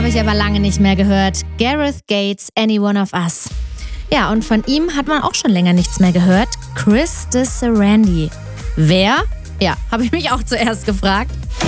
habe ich aber lange nicht mehr gehört. Gareth Gates, Any One of Us. Ja, und von ihm hat man auch schon länger nichts mehr gehört. Chris de Sarandí. Wer? Ja, habe ich mich auch zuerst gefragt.